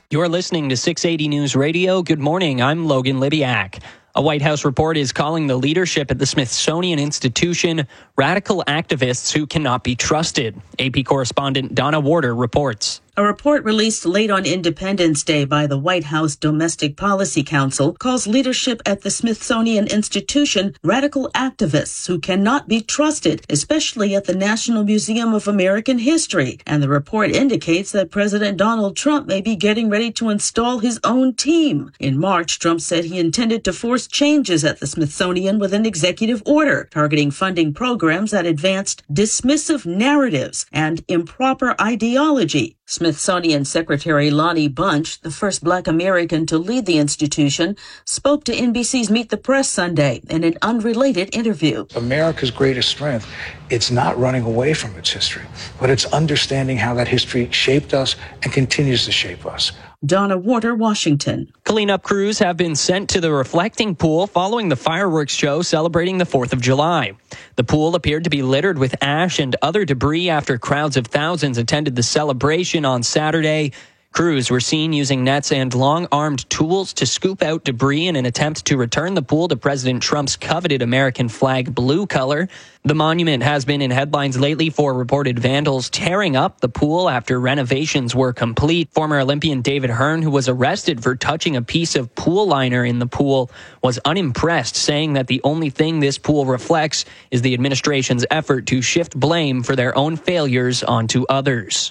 You're listening to 680 News Radio. Good morning. I'm Logan Libiak. A White House report is calling the leadership at the Smithsonian Institution radical activists who cannot be trusted. AP correspondent Donna Warder reports. A report released late on Independence Day by the White House Domestic Policy Council calls leadership at the Smithsonian Institution radical activists who cannot be trusted, especially at the National Museum of American History. And the report indicates that President Donald Trump may be getting ready to install his own team. In March, Trump said he intended to force changes at the Smithsonian with an executive order targeting funding programs that advanced dismissive narratives and improper ideology. Smithsonian Secretary Lonnie Bunch, the first Black American to lead the institution, spoke to NBC's Meet the Press Sunday in an unrelated interview. America's greatest strength, it's not running away from its history, but it's understanding how that history shaped us and continues to shape us. Donna Warder, Washington. Cleanup crews have been sent to the reflecting pool following the fireworks show celebrating the 4th of July. The pool appeared to be littered with ash and other debris after crowds of thousands attended the celebration on Saturday. Crews were seen using nets and long-armed tools to scoop out debris in an attempt to return the pool to President Trump's coveted American flag blue color. The monument has been in headlines lately for reported vandals tearing up the pool after renovations were complete. Former Olympian David Hearn, who was arrested for touching a piece of pool liner in the pool, was unimpressed, saying that the only thing this pool reflects is the administration's effort to shift blame for their own failures onto others.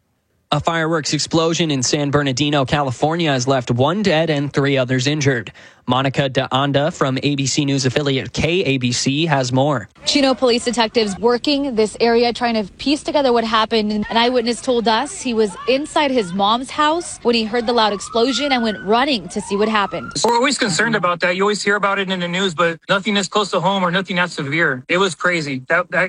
A fireworks explosion in San Bernardino, California has left 1 dead and 3 others injured. Monica de Anda from ABC News affiliate KABC has more. Chino police detectives working this area trying to piece together what happened. An eyewitness told us he was inside his mom's house when he heard the loud explosion and went running to see what happened. We're always concerned about that. You always hear about it in the news, but nothing that's close to home or nothing that severe. It was crazy.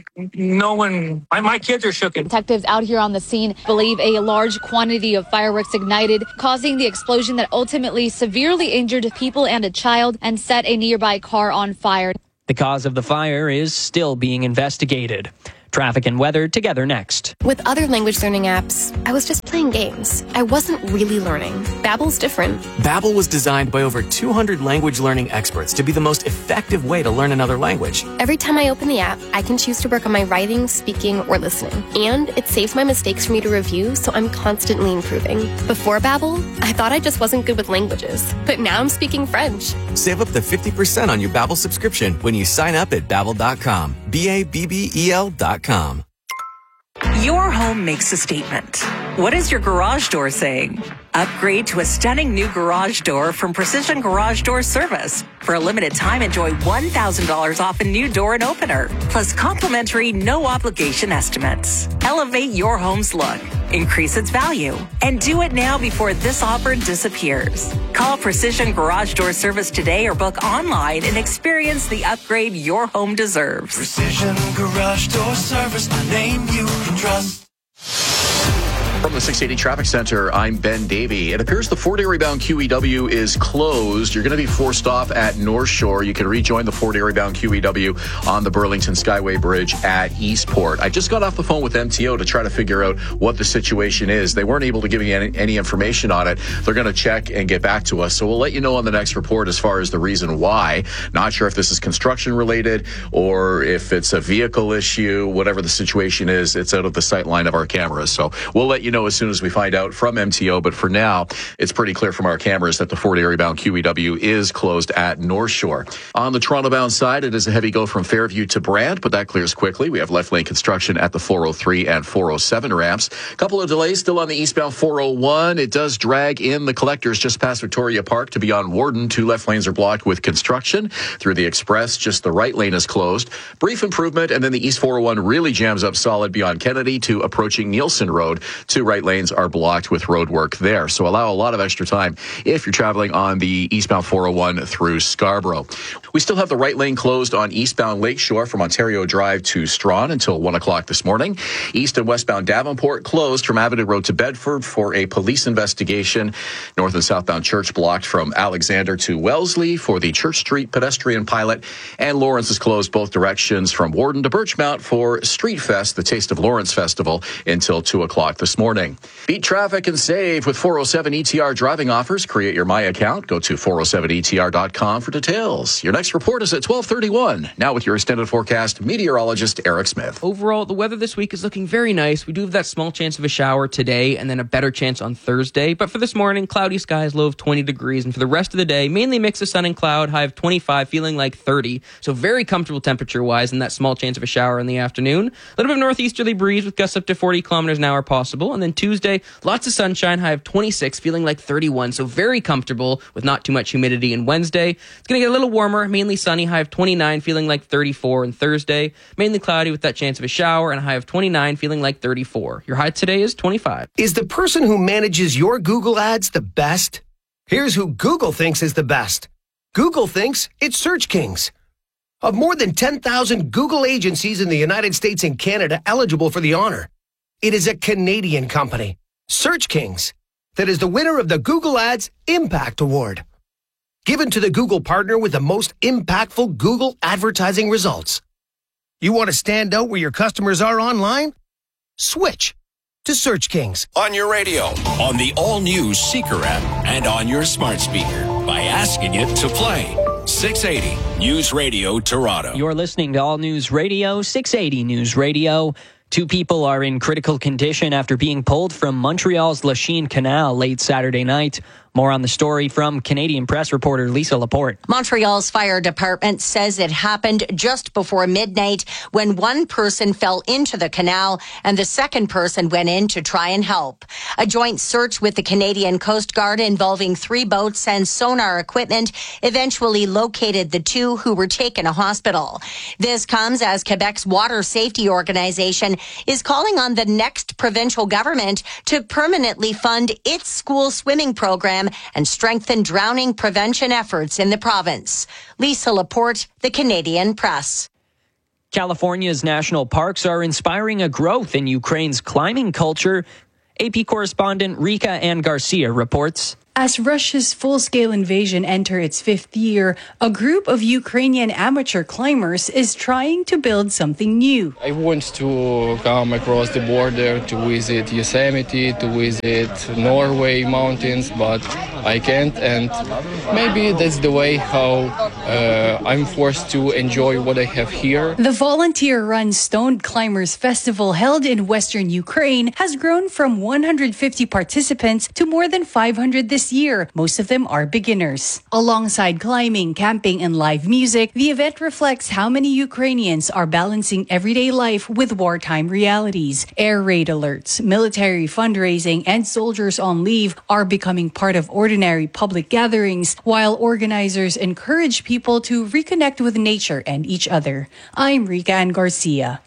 No one, my kids are shook. Detectives out here on the scene believe a large quantity of fireworks ignited, causing the explosion that ultimately severely injured people and a child and set a nearby car on fire. The cause of the fire is still being investigated. Traffic and weather together next. With other language learning apps, I was just playing games. I wasn't really learning. Babbel's different. Babbel was designed by over 200 language learning experts to be the most effective way to learn another language. Every time I open the app, I can choose to work on my writing, speaking, or listening. And it saves my mistakes for me to review, so I'm constantly improving. Before Babbel, I thought I just wasn't good with languages. But now I'm speaking French. Save up to 50% on your Babbel subscription when you sign up at Babbel.com. Babbel.com. Your home makes a statement. What is your garage door saying? Upgrade to a stunning new garage door from Precision Garage Door Service. For a limited time, enjoy $1,000 off a new door and opener, plus complimentary no-obligation estimates. Elevate your home's look, increase its value, and do it now before this offer disappears. Call Precision Garage Door Service today or book online and experience the upgrade your home deserves. Precision Garage Door Service, the name you can trust. From the 680 Traffic Center, I'm Ben Davey. It appears the 4-day-bound QEW is closed. You're going to be forced off at North Shore. You can rejoin the 4-day-bound QEW on the Burlington Skyway Bridge at Eastport. I just got off the phone with MTO to try to figure out what the situation is. They weren't able to give me any information on it. They're going to check and get back to us. So we'll let you know on the next report as far as the reason why. Not sure if this is construction related or if it's a vehicle issue. Whatever the situation is, it's out of the sight line of our cameras. So we'll let you know as soon as we find out from MTO, but for now, it's pretty clear from our cameras that the 4-day-bound QEW is closed at North Shore. On the Toronto-bound side, it is a heavy go from Fairview to Brant, but that clears quickly. We have left lane construction at the 403 and 407 ramps. A couple of delays still on the eastbound 401. It does drag in the collectors just past Victoria Park to beyond Warden. 2 left lanes are blocked with construction. Through the Express, just the right lane is closed. Brief improvement, and then the East 401 really jams up solid beyond Kennedy to approaching Nielsen Road. 2 right lanes are blocked with road work there. So allow a lot of extra time if you're traveling on the eastbound 401 through Scarborough. We still have the right lane closed on eastbound Lakeshore from Ontario Drive to Strawn until 1 o'clock this morning. East and westbound Davenport closed from Avenue Road to Bedford for a police investigation. North and southbound Church blocked from Alexander to Wellesley for the Church Street pedestrian pilot. And Lawrence is closed both directions from Warden to Birchmount for Street Fest, the Taste of Lawrence Festival, until 2 o'clock this morning. morning. Beat traffic and save with 407 ETR driving offers. Create your My account. Go to 407etr.com for details. Your next report is at 12:31. Now with your extended forecast, meteorologist Eric Smith. Overall, the weather this week is looking very nice. We do have that small chance of a shower today and then a better chance on Thursday. But for this morning, cloudy skies, low of 20 degrees. And for the rest of the day, mainly mix of sun and cloud, high of 25, feeling like 30. So very comfortable temperature-wise and that small chance of a shower in the afternoon. A little bit of northeasterly breeze with gusts up to 40 kilometers an hour possible. And then Tuesday, lots of sunshine, high of 26, feeling like 31. So very comfortable with not too much humidity. And Wednesday, it's going to get a little warmer, mainly sunny, high of 29, feeling like 34. And Thursday, mainly cloudy with that chance of a shower and a high of 29, feeling like 34. Your high today is 25. Is the person who manages your Google ads the best? Here's who Google thinks is the best. Google thinks it's Search Kings. Of more than 10,000 Google agencies in the United States and Canada eligible for the honor, it is a Canadian company, Search Kings, that is the winner of the Google Ads Impact Award, given to the Google partner with the most impactful Google advertising results. You want to stand out where your customers are online? Switch to Search Kings. On your radio, on the all-new Seeker app, and on your smart speaker by asking it to play. 680 News Radio Toronto. You're listening to All News Radio, 680 News Radio. 2 people are in critical condition after being pulled from Montreal's Lachine Canal late Saturday night. More on the story from Canadian Press reporter Lisa Laporte. Montreal's fire department says it happened just before midnight when one person fell into the canal and the second person went in to try and help. A joint search with the Canadian Coast Guard involving 3 boats and sonar equipment eventually located the 2 who were taken to hospital. This comes as Quebec's water safety organization is calling on the next provincial government to permanently fund its school swimming program and strengthen drowning prevention efforts in the province. Lisa Laporte, the Canadian Press. California's national parks are inspiring a growth in Ukraine's climbing culture. AP correspondent Rika Ann Garcia reports. As Russia's full-scale invasion enters its 5th year, a group of Ukrainian amateur climbers is trying to build something new. I want to come across the border to visit Yosemite, to visit Norway mountains, but I can't, and maybe that's the way how I'm forced to enjoy what I have here. The volunteer-run Stoned Climbers Festival held in western Ukraine has grown from 150 participants to more than 500 this year. Most of them are beginners. Alongside climbing, camping, and live music, the event reflects how many Ukrainians are balancing everyday life with wartime realities. Air raid alerts, military fundraising, and soldiers on leave are becoming part of ordinary public gatherings, while organizers encourage people to reconnect with nature and each other. I'm Rika Ann Garcia.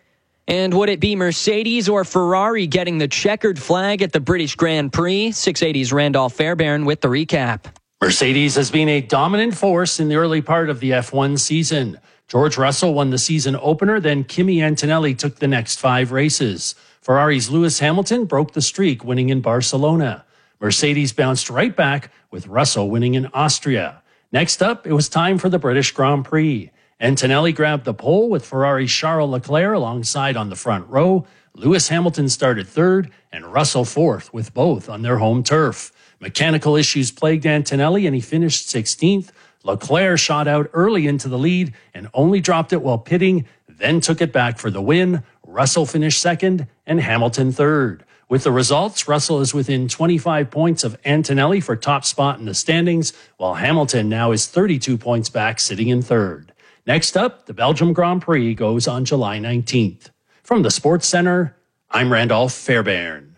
And would it be Mercedes or Ferrari getting the checkered flag at the British Grand Prix? 680's Randolph Fairbairn with the recap. Mercedes has been a dominant force in the early part of the F1 season. George Russell won the season opener, then Kimi Antonelli took the next 5 races. Ferrari's Lewis Hamilton broke the streak, winning in Barcelona. Mercedes bounced right back, with Russell winning in Austria. Next up, it was time for the British Grand Prix. Antonelli grabbed the pole with Ferrari's Charles Leclerc alongside on the front row. Lewis Hamilton started 3rd and Russell 4th, with both on their home turf. Mechanical issues plagued Antonelli and he finished 16th. Leclerc shot out early into the lead and only dropped it while pitting, then took it back for the win. Russell finished 2nd and Hamilton 3rd. With the results, Russell is within 25 points of Antonelli for top spot in the standings, while Hamilton now is 32 points back, sitting in 3rd. Next up, the Belgium Grand Prix goes on July 19th. From the Sports Center, I'm Randolph Fairbairn.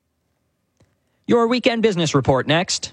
Your weekend business report next.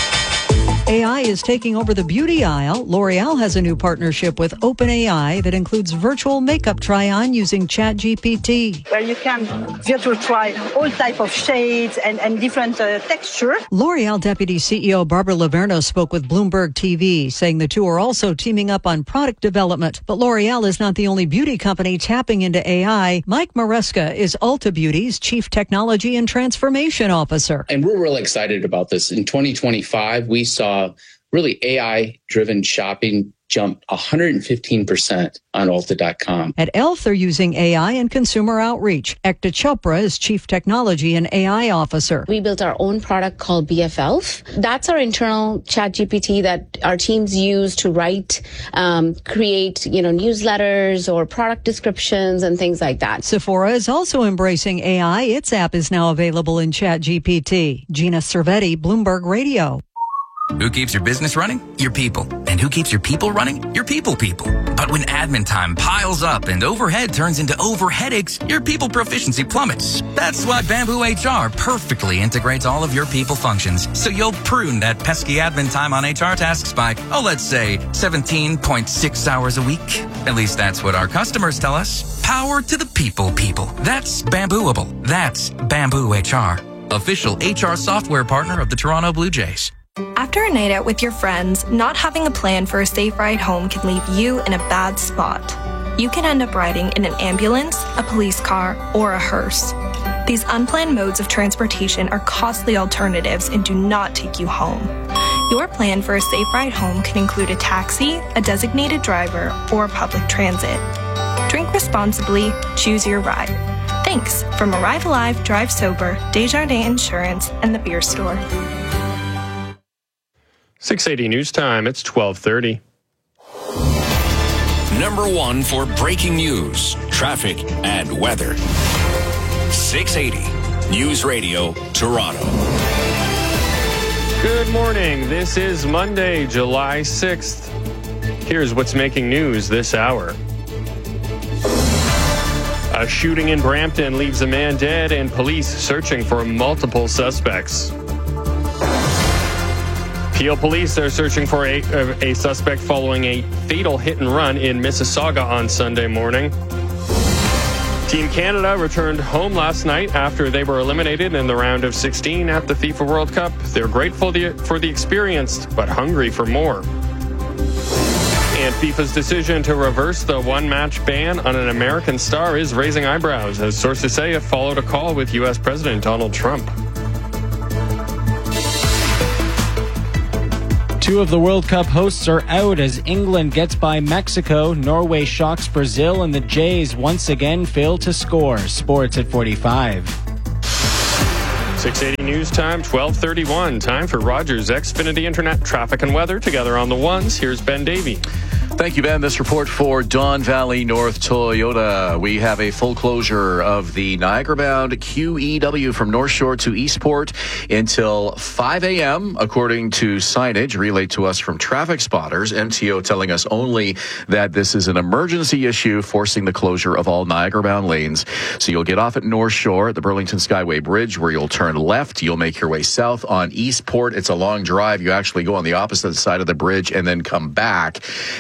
AI is taking over the beauty aisle. L'Oreal has a new partnership with OpenAI that includes virtual makeup try-on using ChatGPT. Where you can virtual try all type of shades and different texture. L'Oreal Deputy CEO Barbara Laverno spoke with Bloomberg TV, saying the two are also teaming up on product development. But L'Oreal is not the only beauty company tapping into AI. Mike Maresca is Ulta Beauty's Chief Technology and Transformation Officer. And we're really excited about this. In 2025, we saw really AI-driven shopping jumped 115% on Ulta.com. At e.l.f., they're using AI and consumer outreach. Ekta Chopra is Chief Technology and AI Officer. We built our own product called BFElf. That's our internal ChatGPT that our teams use to write, create, newsletters or product descriptions and things like that. Sephora is also embracing AI. Its app is now available in ChatGPT. Gina Cervetti, Bloomberg Radio. Who keeps your business running? Your people. And who keeps your people running? Your people. But when admin time piles up and overhead turns into overheadaches, your people proficiency plummets. That's why Bamboo HR perfectly integrates all of your people functions. So you'll prune that pesky admin time on HR tasks by, let's say 17.6 hours a week. At least that's what our customers tell us. Power to the people. That's Bambooable. That's Bamboo HR. Official HR software partner of the Toronto Blue Jays. After a night out with your friends, not having a plan for a safe ride home can leave you in a bad spot. You can end up riding in an ambulance, a police car, or a hearse. These unplanned modes of transportation are costly alternatives and do not take you home. Your plan for a safe ride home can include a taxi, a designated driver, or public transit. Drink responsibly, choose your ride. Thanks from Arrive Alive, Drive Sober, Desjardins Insurance, and The Beer Store. 680 News Time, it's 12:30. Number one for breaking news, traffic, and weather. 680 News Radio, Toronto. Good morning. This is Monday, July 6th. Here's what's making news this hour. A shooting in Brampton leaves a man dead and police searching for multiple suspects. Peel police are searching for a suspect following a fatal hit and run in Mississauga on Sunday morning. Team Canada returned home last night after they were eliminated in the round of 16 at the FIFA World Cup. They're grateful for the experience, but hungry for more. And FIFA's decision to reverse the one-match ban on an American star is raising eyebrows, as sources say it followed a call with U.S. President Donald Trump. Two of the World Cup hosts are out as England gets by Mexico, Norway shocks Brazil, and the Jays once again fail to score. Sports at 45. 680 News Time, 12:31. Time for Rogers Xfinity Internet traffic and weather. Together on the ones, here's Ben Davey. Thank you, Ben. This report for Don Valley North Toyota. We have a full closure of the Niagara-bound QEW from North Shore to Eastport until 5 a.m., according to signage relayed to us from traffic spotters. MTO telling us only that this is an emergency issue forcing the closure of all Niagara-bound lanes. So you'll get off at North Shore at the Burlington Skyway Bridge, where you'll turn left. You'll make your way south on Eastport. It's a long drive. You actually go on the opposite side of the bridge and then come back.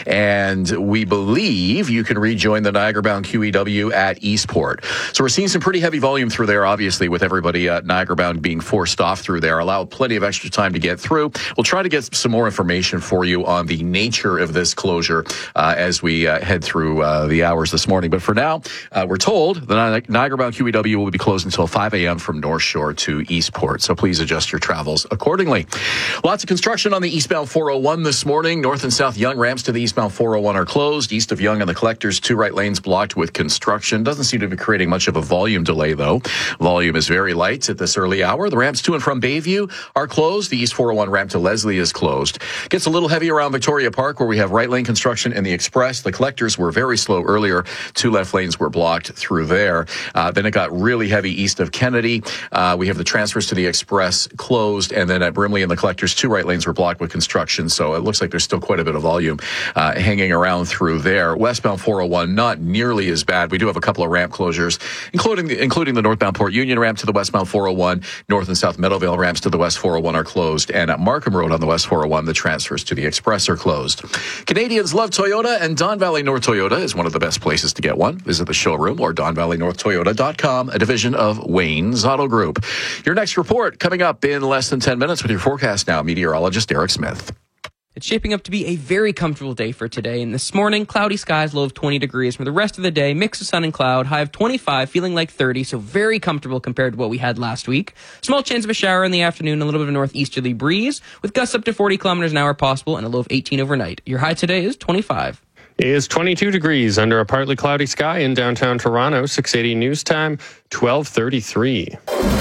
And we believe you can rejoin the Niagara-bound QEW at Eastport. So we're seeing some pretty heavy volume through there, obviously, with everybody Niagara-bound being forced off through there. Allow plenty of extra time to get through. We'll try to get some more information for you on the nature of this closure as we head through the hours this morning. But for now, we're told the Niagara-bound QEW will be closed until 5 a.m. from North Shore to Eastport. So please adjust your travels accordingly. Lots of construction on the eastbound 401 this morning. North and south Yonge ramps to the eastbound 401 are closed. East of Yonge and the Collectors, two right lanes blocked with construction. Doesn't seem to be creating much of a volume delay, though. Volume is very light at this early hour. The ramps to and from Bayview are closed. The East 401 ramp to Leslie is closed. Gets a little heavy around Victoria Park, where we have right lane construction in the Express. The Collectors were very slow earlier. Two left lanes were blocked through there. Then it got really heavy east of Kennedy. We have the transfers to the Express closed. And then at Brimley and the Collectors, two right lanes were blocked with construction. So it looks like there's still quite a bit of volume hanging around through there. Westbound 401, not nearly as bad. We do have a couple of ramp closures, including the northbound Port Union ramp to the westbound 401. North and South Meadowvale ramps to the West 401 are closed. And at Markham Road on the West 401, the transfers to the Express are closed. Canadians love Toyota, and Don Valley North Toyota is one of the best places to get one. Visit the showroom or DonValleyNorthToyota.com, a division of Wayne's Auto Group. Your next report coming up in less than 10 minutes with your forecast now, meteorologist Eric Smith. It's shaping up to be a very comfortable day for today. And this morning, cloudy skies, low of 20 degrees. For the rest of the day, mix of sun and cloud, high of 25, feeling like 30. So very comfortable compared to what we had last week. Small chance of a shower in the afternoon, a little bit of a northeasterly breeze with gusts up to 40 kilometers an hour possible and a low of 18 overnight. Your high today is 25. It is 22 degrees under a partly cloudy sky in downtown Toronto. 680 news time, 12:33.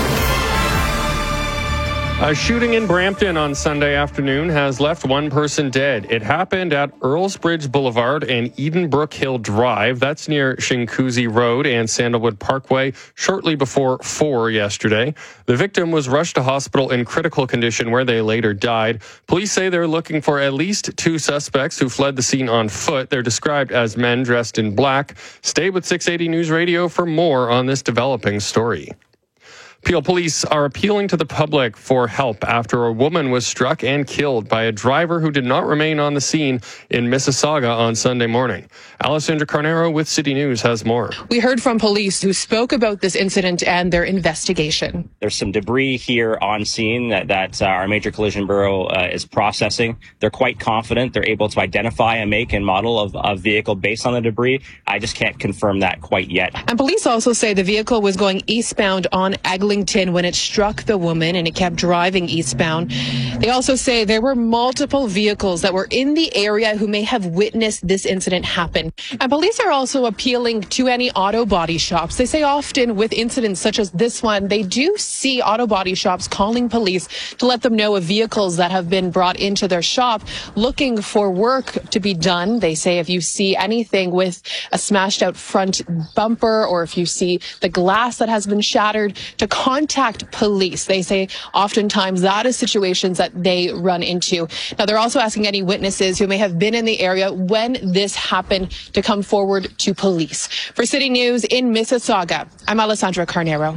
A shooting in Brampton on Sunday afternoon has left one person dead. It happened at Earlsbridge Boulevard and Edenbrook Hill Drive. That's near Shinkuzi Road and Sandalwood Parkway shortly before 4 yesterday. The victim was rushed to hospital in critical condition where they later died. Police say they're looking for at least 2 suspects who fled the scene on foot. They're described as men dressed in black. Stay with 680 News Radio for more on this developing story. Peel police are appealing to the public for help after a woman was struck and killed by a driver who did not remain on the scene in Mississauga on Sunday morning. Alessandra Carnero with City News has more. We heard from police who spoke about this incident and their investigation. There's some debris here on scene that our Major Collision Bureau is processing. They're quite confident they're able to identify a make and model of a vehicle based on the debris. I just can't confirm that quite yet. And police also say the vehicle was going eastbound on Eglinton when it struck the woman and it kept driving eastbound. They also say there were multiple vehicles that were in the area who may have witnessed this incident happen. And police are also appealing to any auto body shops. They say often with incidents such as this one, they do see auto body shops calling police to let them know of vehicles that have been brought into their shop looking for work to be done. They say if you see anything with a smashed out front bumper or if you see the glass that has been shattered, to contact police. They say oftentimes that is situations that they run into. Now, they're also asking any witnesses who may have been in the area when this happened to come forward to police. For City News in Mississauga, I'm Alessandra Carnero.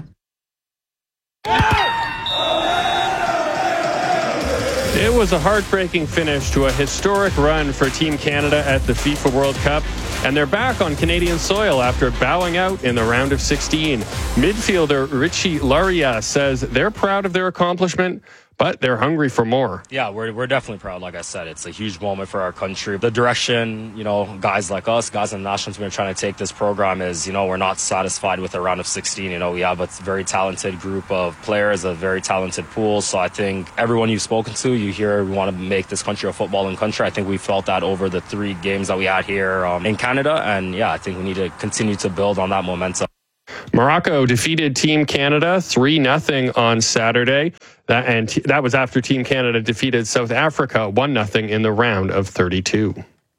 It was a heartbreaking finish to a historic run for Team Canada at the FIFA World Cup, and they're back on Canadian soil after bowing out in the round of 16. Midfielder Richie Laryea says they're proud of their accomplishment, but they're hungry for more. Yeah, we're definitely proud. Like I said, it's a huge moment for our country. The direction, guys like us, guys in the national team are trying to take this program is, we're not satisfied with a round of 16. We have a very talented group of players, a very talented pool. So I think everyone you've spoken to, you hear we want to make this country a footballing country. I think we felt that over the 3 games that we had here in Canada. And yeah, I think we need to continue to build on that momentum. Morocco defeated Team Canada 3-0 on Saturday. That was after Team Canada defeated South Africa 1-0 in the round of 32.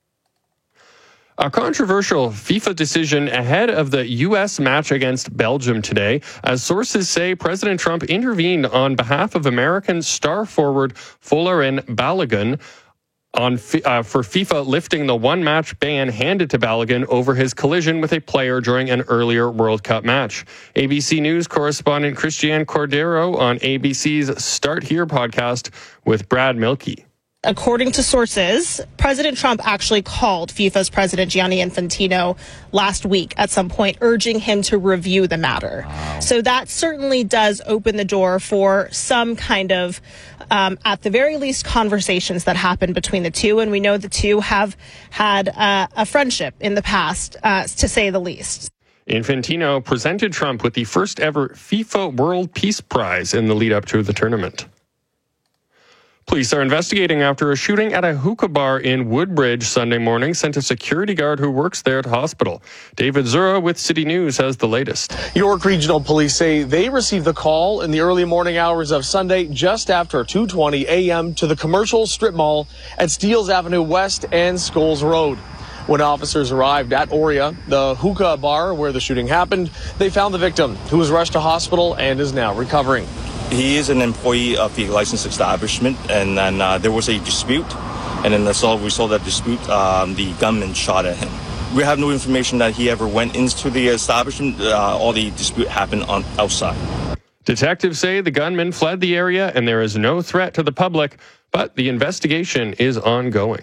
A controversial FIFA decision ahead of the U.S. match against Belgium today, as sources say President Trump intervened on behalf of American star forward Folarin Balogun for FIFA lifting the one-match ban handed to Balogun over his collision with a player during an earlier World Cup match. ABC News correspondent Christiane Cordero on ABC's Start Here podcast with Brad Milkey. According to sources, President Trump actually called FIFA's president Gianni Infantino last week at some point, urging him to review the matter. Wow. So that certainly does open the door for some kind of, at the very least, conversations that happen between the two. And we know the two have had a friendship in the past, to say the least. Infantino presented Trump with the first ever FIFA World Peace Prize in the lead up to the tournament. Police are investigating after a shooting at a hookah bar in Woodbridge Sunday morning sent a security guard who works there to hospital. David Zura with City News has the latest. York Regional Police say they received the call in the early morning hours of Sunday just after 2:20 a.m. to the commercial strip mall at Steeles Avenue West and Scholes Road. When officers arrived at Oria, the hookah bar where the shooting happened, they found the victim, who was rushed to hospital and is now recovering. He is an employee of the licensed establishment, and then there was a dispute, and then as a result of that dispute, the gunman shot at him. We have no information that he ever went into the establishment. All the dispute happened outside. Detectives say the gunman fled the area and there is no threat to the public, but the investigation is ongoing.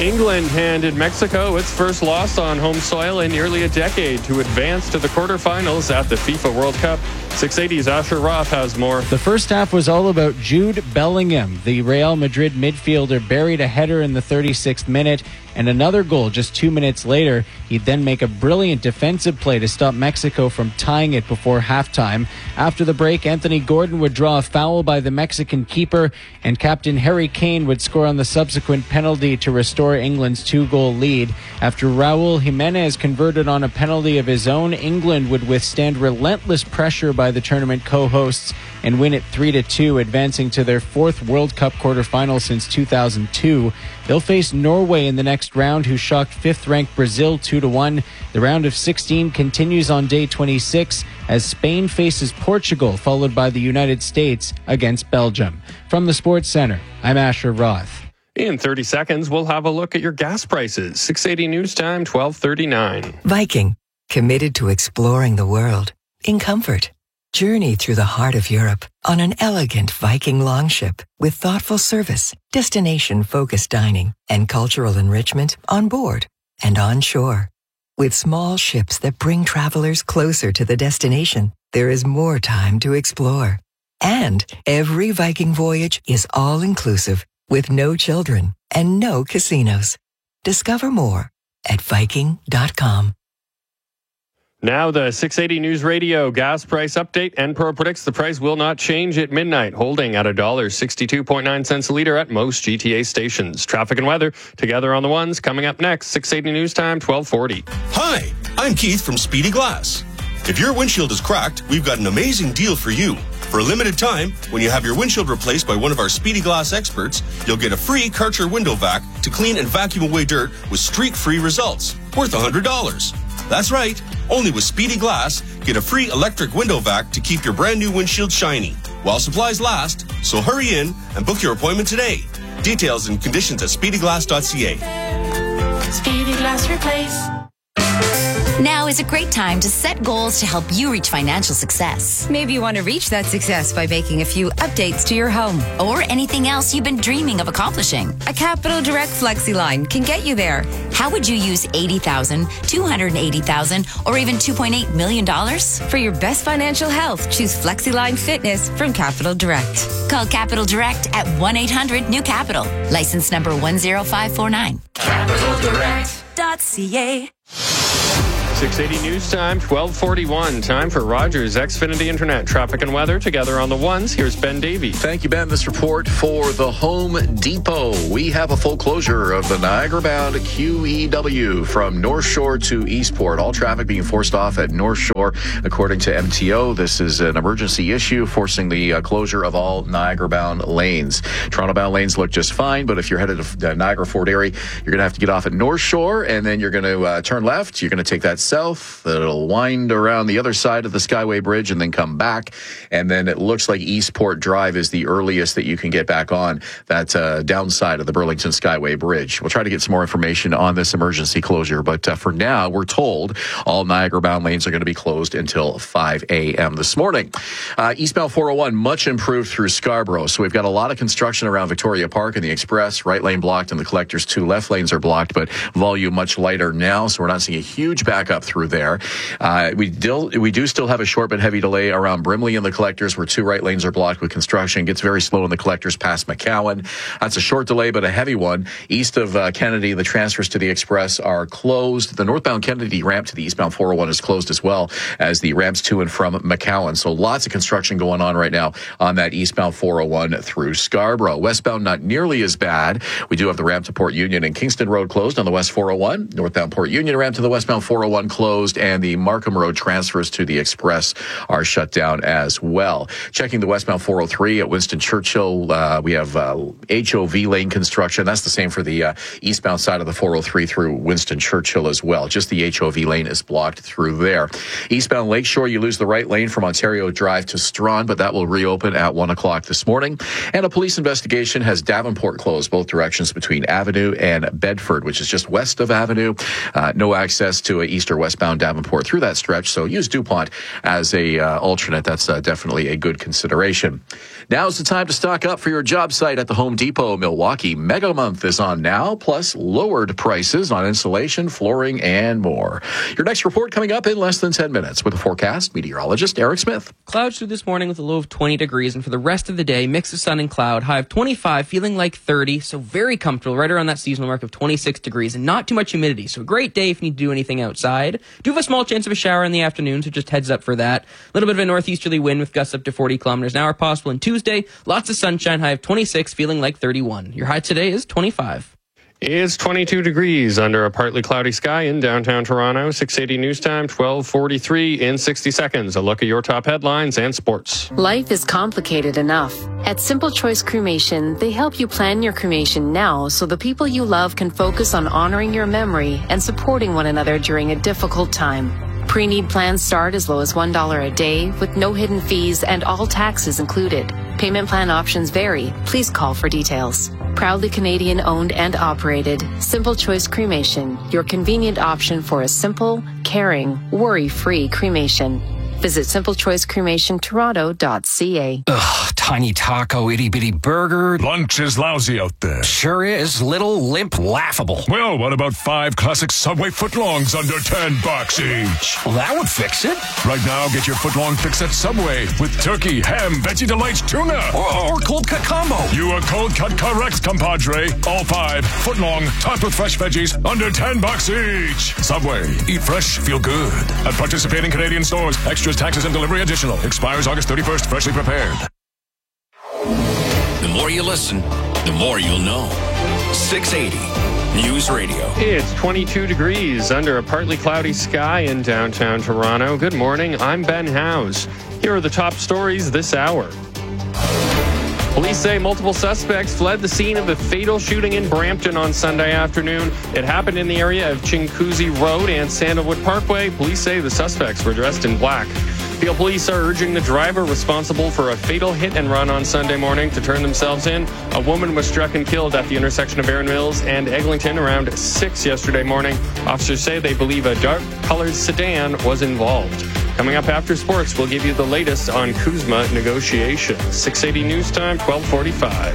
England handed Mexico its first loss on home soil in nearly a decade to advance to the quarterfinals at the FIFA World Cup. 680's Asher Roth has more. The first half was all about Jude Bellingham. The Real Madrid midfielder buried a header in the 36th minute and another goal just 2 minutes later. He'd then make a brilliant defensive play to stop Mexico from tying it before halftime. After the break, Anthony Gordon would draw a foul by the Mexican keeper, and captain Harry Kane would score on the subsequent penalty to restore England's 2-goal lead. After Raul Jimenez converted on a penalty of his own, England would withstand relentless pressure by the tournament co-hosts and win it 3-2, advancing to their 4th World Cup quarterfinal since 2002. They'll face Norway in the next round, who shocked 5th-ranked Brazil 2-1. The round of 16 continues on day 26 as Spain faces Portugal, followed by the United States against Belgium. From the Sports Center, I'm Asher Roth. In 30 seconds, we'll have a look at your gas prices. 680 News Time, 12:39. Viking, committed to exploring the world in comfort. Journey through the heart of Europe on an elegant Viking longship with thoughtful service, destination-focused dining, and cultural enrichment on board and on shore. With small ships that bring travelers closer to the destination, there is more time to explore. And every Viking voyage is all-inclusive with no children and no casinos. Discover more at Viking.com. Now the 680 News Radio gas price update. Enpro predicts the price will not change at midnight, holding at $1.62.9 a litre at most GTA stations. Traffic and weather together on the ones coming up next. 680 News Time, 12:40. Hi, I'm Keith from Speedy Glass. If your windshield is cracked, we've got an amazing deal for you. For a limited time, when you have your windshield replaced by one of our Speedy Glass experts, you'll get a free Karcher window vac to clean and vacuum away dirt with streak-free results, worth $100. That's right. Only with Speedy Glass, get a free electric window vac to keep your brand new windshield shiny while supplies last. So hurry in and book your appointment today. Details and conditions at speedyglass.ca. Speedy Glass Replace. Now is a great time to set goals to help you reach financial success. Maybe you want to reach that success by making a few updates to your home or anything else you've been dreaming of accomplishing. A Capital Direct FlexiLine can get you there. How would you use $80,000, $280,000, or even $2.8 million? For your best financial health, choose FlexiLine Fitness from Capital Direct. Call Capital Direct at 1-800-NEW-CAPITAL. License number 10549. CapitalDirect.ca. 680 News Time, 12:41. Time for Rogers Xfinity Internet traffic and weather together on the ones. Here's Ben Davey. Thank you, Ben. This report for the Home Depot. We have a full closure of the Niagara-bound QEW from North Shore to Eastport. All traffic being forced off at North Shore, according to MTO. This is an emergency issue forcing the closure of all Niagara-bound lanes. Toronto-bound lanes look just fine, but if you're headed to the Niagara-Fort area, you're going to have to get off at North Shore, and then you're going to turn left. You're going to take that south. It'll wind around the other side of the Skyway Bridge and then come back. And then it looks like Eastport Drive is the earliest that you can get back on that downside of the Burlington Skyway Bridge. We'll try to get some more information on this emergency closure. But for now, we're told all Niagara-bound lanes are going to be closed until 5 a.m. this morning. Eastbound 401, much improved through Scarborough. So we've got a lot of construction around Victoria Park and the Express. Right lane blocked and the Collectors 2 left lanes are blocked, but volume much lighter now. So we're not seeing a huge backup through there. We do still have a short but heavy delay around Brimley and the Collectors, where 2 right lanes are blocked with construction. It gets very slow in the Collectors past McCowan. That's a short delay, but a heavy one. East of Kennedy, the transfers to the Express are closed. The northbound Kennedy ramp to the eastbound 401 is closed as well as the ramps to and from McCowan. So lots of construction going on right now on that eastbound 401 through Scarborough. Westbound, not nearly as bad. We do have the ramp to Port Union and Kingston Road closed on the West 401. Northbound Port Union ramp to the westbound 401 closed, and the Markham Road transfers to the Express are shut down as well. Checking the westbound 403 at Winston Churchill, we have HOV lane construction. That's the same for the eastbound side of the 403 through Winston Churchill as well. Just the HOV lane is blocked through there. Eastbound Lakeshore, you lose the right lane from Ontario Drive to Strawn, but that will reopen at 1 o'clock this morning. And a police investigation has Davenport closed both directions between Avenue and Bedford, which is just west of Avenue. No access to Eastern Westminster, westbound Davenport through that stretch. So use DuPont as a alternate. That's definitely a good consideration. Now's the time to stock up for your job site at the Home Depot. Milwaukee Mega Month is on now, plus lowered prices on insulation, flooring, and more. Your next report coming up in less than 10 minutes with a forecast meteorologist Eric Smith. Clouds through this morning with a low of 20 degrees, and for the rest of the day, mix of sun and cloud, high of 25, feeling like 30, so very comfortable, right around that seasonal mark of 26 degrees, and not too much humidity, so a great day if you need to do anything outside. Do have a small chance of a shower in the afternoon, so just heads up for that. A little bit of a northeasterly wind with gusts up to 40 kilometers an hour possible. And Tuesday, lots of sunshine, high of 26, feeling like 31. Your high today is 25. It's 22 degrees under a partly cloudy sky in downtown Toronto. 680 News Time, 12:43 in 60 seconds. A look at your top headlines and sports. Life is complicated enough. At Simple Choice Cremation, they help you plan your cremation now so the people you love can focus on honoring your memory and supporting one another during a difficult time. Pre-need plans start as low as $1 a day with no hidden fees and all taxes included. Payment plan options vary. Please call for details. Proudly Canadian owned and operated, Simple Choice Cremation, your convenient option for a simple, caring, worry-free cremation. Visit simplechoicecremationtoronto.ca. Ugh, tiny taco, itty-bitty burger. Lunch is lousy out there. Sure is. Little, limp, laughable. Well, what about 5 classic Subway footlongs under $10 each? Well, that would fix it. Right now, get your footlong fix at Subway with turkey, ham, Veggie Delights, tuna. Or cold cut combo. You are cold cut correct, compadre. All 5 footlong, topped with fresh veggies, under $10 each. Subway. Eat fresh, feel good. At participating Canadian stores, extras, taxes, and delivery additional. Expires August 31st. Freshly prepared. The more you listen, the more you'll know. 680 News Radio. It's 22 degrees under a partly cloudy sky in downtown Toronto. Good morning. I'm Ben Howes. Here are the top stories this hour. Police say multiple suspects fled the scene of a fatal shooting in Brampton on Sunday afternoon. It happened in the area of Chinguacousy Road and Sandalwood Parkway. Police say the suspects were dressed in black. Peel police are urging the driver responsible for a fatal hit and run on Sunday morning to turn themselves in. A woman was struck and killed at the intersection of Erin Mills and Eglinton around 6 yesterday morning. Officers say they believe a dark-colored sedan was involved. Coming up after sports, we'll give you the latest on Kuzma negotiations. 680 News Time, 12:45.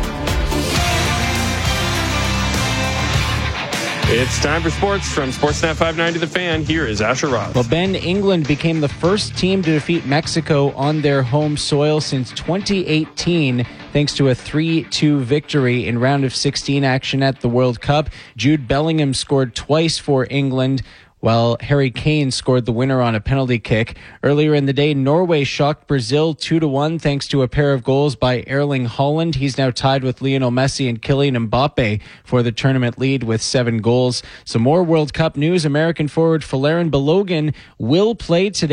It's time for sports from Sportsnet 590 The Fan. Here is Asher Roth. Well, Ben, England became the first team to defeat Mexico on their home soil since 2018, thanks to a 3-2 victory in round of 16 action at the World Cup. Jude Bellingham scored twice for England, while Harry Kane scored the winner on a penalty kick. Earlier in the day, Norway shocked Brazil 2-1 thanks to a pair of goals by Erling Haaland. He's now tied with Lionel Messi and Kylian Mbappe for the tournament lead with 7 goals. Some more World Cup news. American forward Folarin Balogun will play today